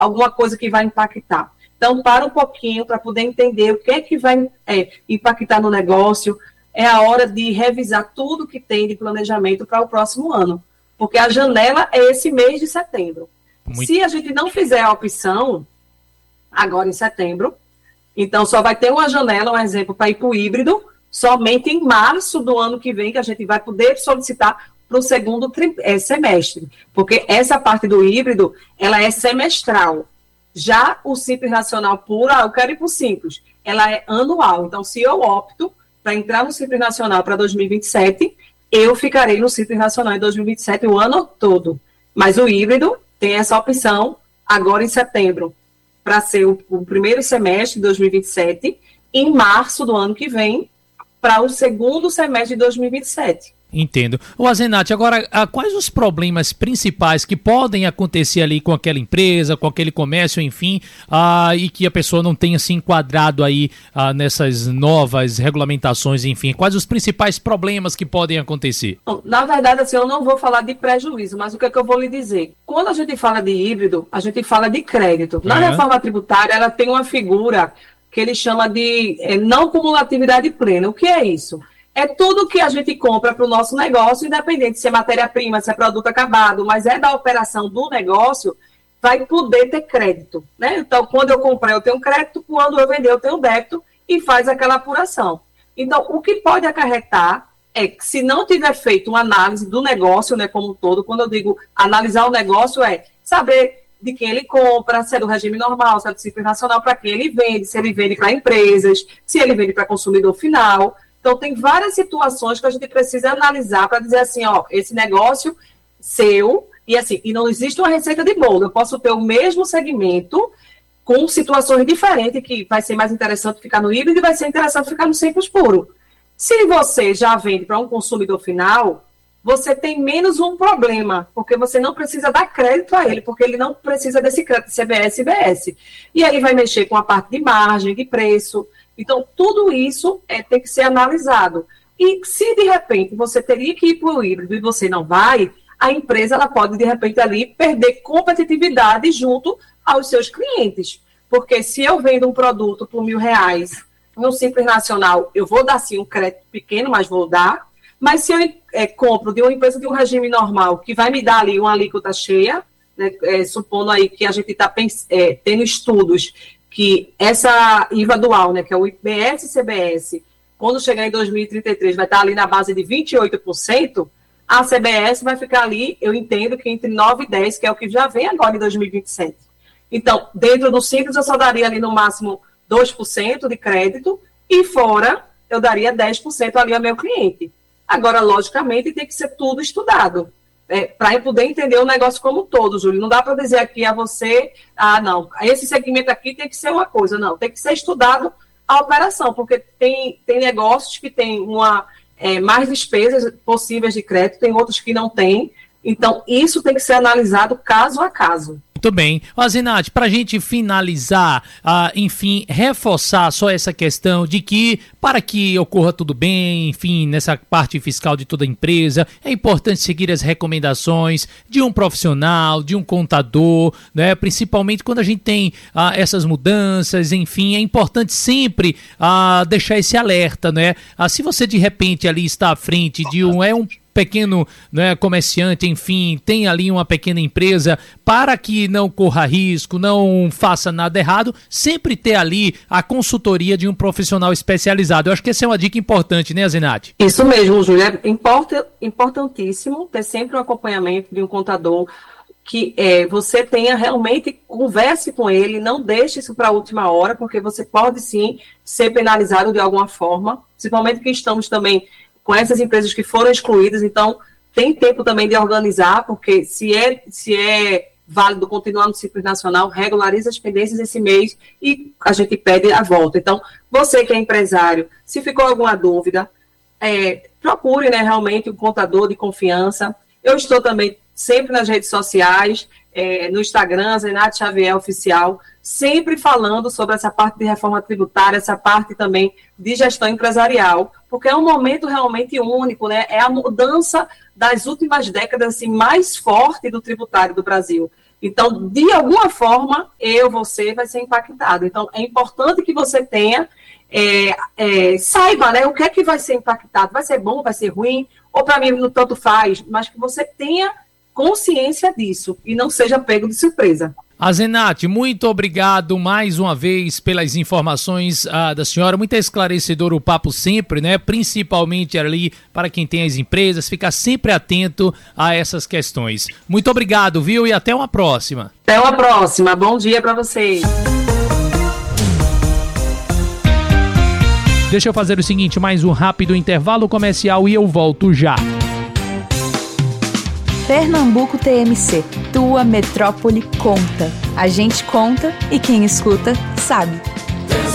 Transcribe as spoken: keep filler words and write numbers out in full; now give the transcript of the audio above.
alguma coisa que vai impactar. Então, para um pouquinho para poder entender o que é que vai é, impactar no negócio. É a hora de revisar tudo que tem de planejamento para o próximo ano. Porque a janela é esse mês de setembro. Muito... Se a gente não fizer a opção, agora em setembro, então só vai ter uma janela, um exemplo, para ir para o híbrido, somente em março do ano que vem, que a gente vai poder solicitar para o segundo tri... é, semestre. Porque essa parte do híbrido, ela é semestral. Já o Simples Nacional Puro, eu quero ir para o Simples, ela é anual. Então, se eu opto para entrar no Simples Nacional para dois mil e vinte e sete, eu ficarei no Simples Nacional em dois mil e vinte e sete o ano todo. Mas o híbrido tem essa opção agora em setembro, para ser o, o primeiro semestre de dois mil e vinte e sete, em março do ano que vem, para o segundo semestre de dois mil e vinte e sete. Entendo. Ô Azenate, agora, quais os problemas principais que podem acontecer ali com aquela empresa, com aquele comércio, enfim, ah, e que a pessoa não tenha se enquadrado aí ah, nessas novas regulamentações, enfim? Quais os principais problemas que podem acontecer? Na verdade, assim, eu não vou falar de prejuízo, mas o que é que eu vou lhe dizer? Quando a gente fala de híbrido, a gente fala de crédito. Na uhum. reforma tributária, ela tem uma figura que ele chama de é, não cumulatividade plena. O que é isso? É tudo que a gente compra para o nosso negócio, independente se é matéria-prima, se é produto acabado, mas é da operação do negócio, vai poder ter crédito, né? Então, quando eu comprei, eu tenho crédito, quando eu vender, eu tenho débito, e faz aquela apuração. Então, o que pode acarretar é que, se não tiver feito uma análise do negócio, né, como um todo, quando eu digo analisar o negócio, é saber de quem ele compra, se é do regime normal, se é do Simples Nacional, para quem ele vende, se ele vende para empresas, se ele vende para consumidor final. Então, tem várias situações que a gente precisa analisar para dizer assim, ó, esse negócio seu, e assim, e não existe uma receita de bolo. Eu posso ter o mesmo segmento com situações diferentes, que vai ser mais interessante ficar no híbrido e vai ser interessante ficar no Simples Puro. Se você já vende para um consumidor final, você tem menos um problema, porque você não precisa dar crédito a ele, porque ele não precisa desse crédito C B S e B S. E aí vai mexer com a parte de margem, de preço. Então, tudo isso é, tem que ser analisado. E se, de repente, você teria que ir para o híbrido e você não vai, a empresa ela pode, de repente, ali perder competitividade junto aos seus clientes. Porque se eu vendo um produto por mil reais no Simples Nacional, eu vou dar, sim, um crédito pequeno, mas vou dar. Mas se eu é, compro de uma empresa de um regime normal, que vai me dar ali uma alíquota cheia, né, é, supondo aí que a gente está é, tendo estudos que essa I V A dual, né, que é o I B S e C B S, quando chegar em dois mil e trinta e três vai estar ali na base de vinte e oito por cento, a C B S vai ficar ali, eu entendo que entre nove e dez, que é o que já vem agora em dois mil e vinte e sete. Então, dentro do Simples, eu só daria ali no máximo dois por cento de crédito, e fora, eu daria dez por cento ali ao meu cliente. Agora, logicamente, tem que ser tudo estudado. É, para eu poder entender o negócio como um todo, Júlio. Não dá para dizer aqui a você, ah, não, esse segmento aqui tem que ser uma coisa. Não, tem que ser estudado a operação, porque tem, tem negócios que têm uma, é, mais despesas possíveis de crédito, tem outros que não têm. Então, isso tem que ser analisado caso a caso. Muito bem. Azenate, para a gente finalizar, ah, enfim, reforçar só essa questão de que, para que ocorra tudo bem, enfim, nessa parte fiscal de toda a empresa, é importante seguir as recomendações de um profissional, de um contador, né? Principalmente quando a gente tem ah, essas mudanças, enfim, é importante sempre ah, deixar esse alerta, né? Ah, se você de repente ali está à frente de um... É um pequeno, né, comerciante, enfim, tem ali uma pequena empresa, para que não corra risco, não faça nada errado, sempre ter ali a consultoria de um profissional especializado. Eu acho que essa é uma dica importante, né, Azenate? Isso mesmo, Júlio. É import- importantíssimo ter sempre o acompanhamento de um contador, que é, você tenha realmente, converse com ele, não deixe isso para a última hora, porque você pode sim ser penalizado de alguma forma, principalmente que estamos também com essas empresas que foram excluídas. Então tem tempo também de organizar, porque se é, se é válido continuar no Simples Nacional, regulariza as pendências esse mês e a gente pede a volta. Então, você que é empresário, se ficou alguma dúvida, é, procure, né, realmente um contador de confiança. Eu estou também sempre nas redes sociais, é, no Instagram, Azenate Xavier Oficial, sempre falando sobre essa parte de reforma tributária, essa parte também de gestão empresarial, porque é um momento realmente único, né? É a mudança das últimas décadas assim, mais forte do tributário do Brasil. Então, de alguma forma, eu, você, vai ser impactado. Então, é importante que você tenha, é, é, saiba, né, o que é que vai ser impactado. Vai ser bom, vai ser ruim, ou para mim não tanto faz, mas que você tenha consciência disso e não seja pego de surpresa. Azenate, muito obrigado mais uma vez pelas informações ah, da senhora, muito esclarecedor o papo sempre, né? Principalmente ali para quem tem as empresas, ficar sempre atento a essas questões. Muito obrigado, viu? E até uma próxima. Até uma próxima. Bom dia para vocês. Deixa eu fazer o seguinte, mais um rápido intervalo comercial e eu volto já. Pernambuco T M C, tua metrópole conta. A gente conta e quem escuta sabe.